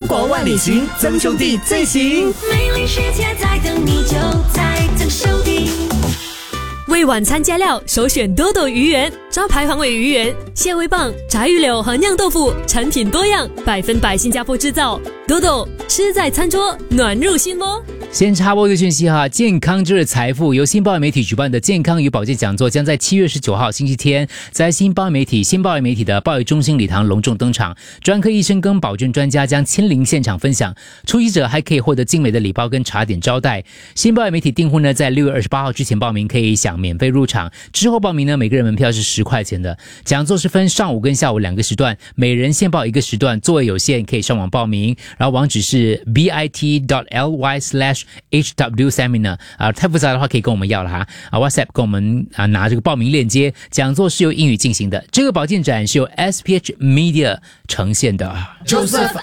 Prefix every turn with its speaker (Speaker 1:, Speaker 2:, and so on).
Speaker 1: 国万里行，曾兄弟最行。
Speaker 2: 美丽世界在等你，就在曾兄弟。
Speaker 3: 为晚餐加料，首选多多鱼圆，招牌黄尾鱼圆、蟹味棒、炸鱼柳和酿豆腐，产品多样，100%新加坡制造。多多吃在餐桌，暖入心窝。
Speaker 4: 先插播一个讯息哈，健康就是财富。由新报媒体举办的健康与保健讲座将在7月19号星期天，在新报媒体的报业中心礼堂隆重登场。专科医生跟保健专家将亲临现场分享，出席者还可以获得精美的礼包跟茶点招待。新报媒体订户呢，在6月28号之前报名可以享免费入场，之后报名呢，每个人门票是10块钱的。讲座是分上午跟下午2个时段，每人限报1个时段，座位有限，可以上网报名。然后网址是 bit.ly/hwseminar 太复杂的话可以跟我们要了哈WhatsApp 跟我们拿这个报名链接。讲座是由英语进行的，这个保健展是由 SPH Media 呈现的。
Speaker 1: Joseph